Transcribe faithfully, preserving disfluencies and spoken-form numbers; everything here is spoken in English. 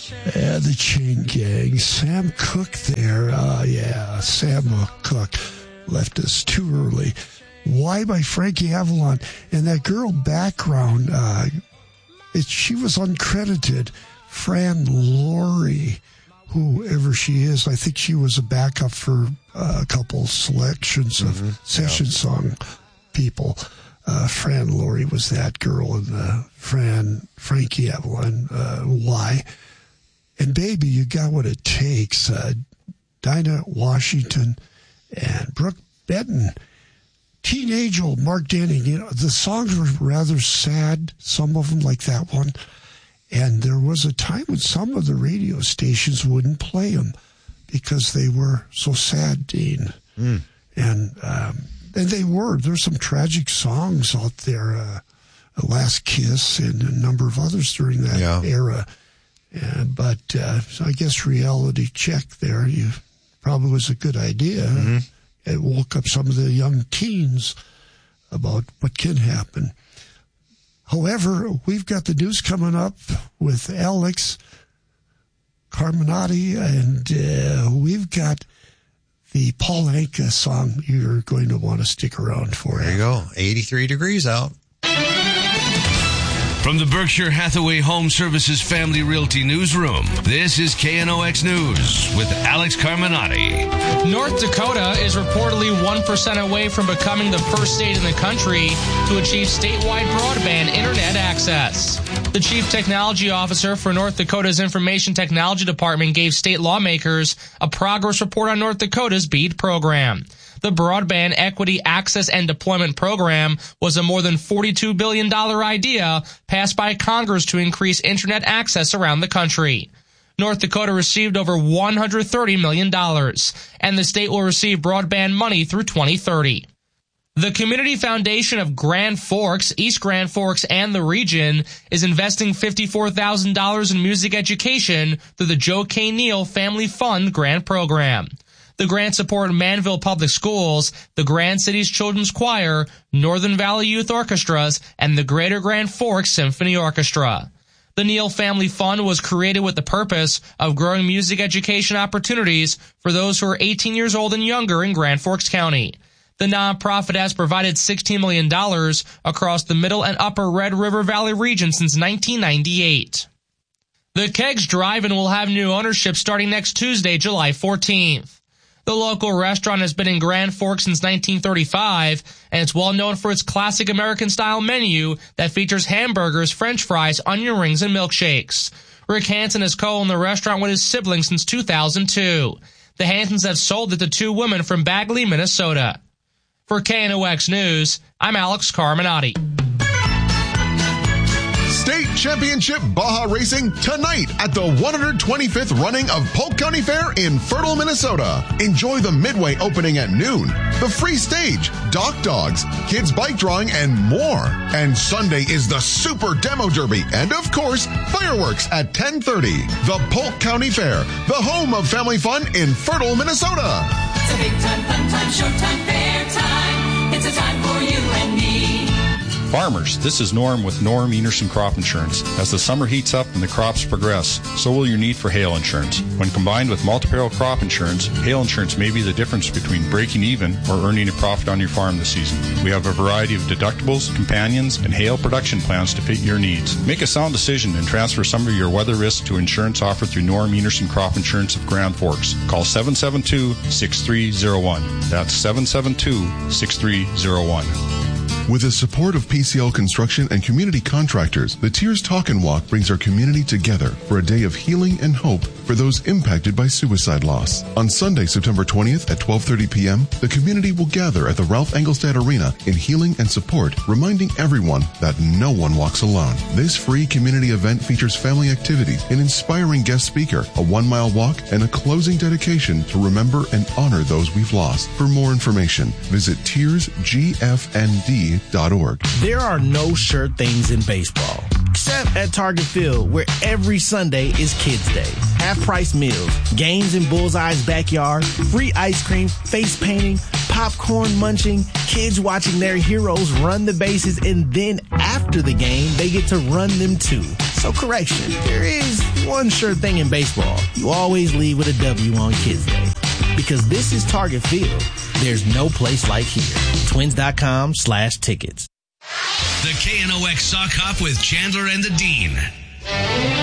Uh, the Chain Gang. Sam Cooke there. Uh, yeah, Sam Cooke left us too early. Why by Frankie Avalon. And that girl background, uh, it, she was uncredited. Fran Laurie, whoever she is. I think she was a backup for uh, a couple selections of mm-hmm. session yeah. song people. Uh, Fran Laurie was that girl in the Fran, Frankie Avalon. Uh, why? And baby, you got what it takes. Uh, Dinah Washington and Brooke Benton. Teenage old Mark Denning. You know, the songs were rather sad, some of them like that one. And there was a time when some of the radio stations wouldn't play them because they were so sad, Dean. Mm. And um, and they were. There's some tragic songs out there. Uh, Last Kiss and a number of others during that yeah. era. Uh, but uh, so I guess reality check there. You probably was a good idea. Mm-hmm. It woke up some of the young teens about what can happen. However, we've got the news coming up with Alex Carminati, and uh, we've got the Paul Anka song you're going to want to stick around for. There you go. eighty-three degrees out. From the Berkshire Hathaway Home Services Family Realty Newsroom, this is K N O X News with Alex Carminati. North Dakota is reportedly one percent away from becoming the first state in the country to achieve statewide broadband internet access. The Chief Technology Officer for North Dakota's Information Technology Department gave state lawmakers a progress report on North Dakota's BEAD program. The Broadband Equity Access and Deployment Program was a more than forty-two billion dollars idea passed by Congress to increase internet access around the country. North Dakota received over one hundred thirty million dollars, and the state will receive broadband money through twenty thirty. The Community Foundation of Grand Forks, East Grand Forks, and the region is investing fifty-four thousand dollars in music education through the Joe K. Neal Family Fund grant program. The grants support Manville Public Schools, the Grand Cities Children's Choir, Northern Valley Youth Orchestras, and the Greater Grand Forks Symphony Orchestra. The Neal Family Fund was created with the purpose of growing music education opportunities for those who are eighteen years old and younger in Grand Forks County. The nonprofit has provided sixteen million dollars across the Middle and Upper Red River Valley region since nineteen ninety-eight. The Kegs Drive-In will have new ownership starting next Tuesday, July fourteenth. The local restaurant has been in Grand Forks since nineteen thirty-five, and it's well known for its classic American-style menu that features hamburgers, french fries, onion rings, and milkshakes. Rick Hansen has co-owned the restaurant with his siblings since two thousand two. The Hansens have sold it to two women from Bagley, Minnesota. For K N O X News, I'm Alex Carminati. State Championship Baja Racing tonight at the one hundred twenty-fifth running of Polk County Fair in Fertile, Minnesota. Enjoy the midway opening at noon, the free stage, dock dogs, kids bike drawing, and more. And Sunday is the Super Demo Derby and, of course, fireworks at ten thirty. The Polk County Fair, the home of family fun in Fertile, Minnesota. It's a big time, fun time, showtime, fair time. It's a time for you and me. Farmers, this is Norm with Norm Enerson Crop Insurance. As the summer heats up and the crops progress, so will your need for hail insurance. When combined with multi-peril crop insurance, hail insurance may be the difference between breaking even or earning a profit on your farm this season. We have a variety of deductibles, companions, and hail production plans to fit your needs. Make a sound decision and transfer some of your weather risk to insurance offered through Norm Enerson Crop Insurance of Grand Forks. Call seven seven two, six three zero one. That's seven seven two, six three zero one. With the support of P C L Construction and community contractors, the Tears Talk and Walk brings our community together for a day of healing and hope for those impacted by suicide loss. On Sunday, September twentieth at twelve thirty p.m., the community will gather at the Ralph Engelstad Arena in healing and support, reminding everyone that no one walks alone. This free community event features family activities, an inspiring guest speaker, a one-mile walk, and a closing dedication to remember and honor those we've lost. For more information, visit tears g f n d dot org. There are no sure things in baseball, except at Target Field, where every Sunday is Kids Day. Half-price meals, games in Bullseye's backyard, free ice cream, face painting, popcorn munching, kids watching their heroes run the bases, and then after the game, they get to run them too. So correction, there is one sure thing in baseball. You always leave with a W on Kids Day. Because this is Target Field. There's no place like here. Twins.com slash tickets. The K N O X Sock Hop with Chandler and the Dean.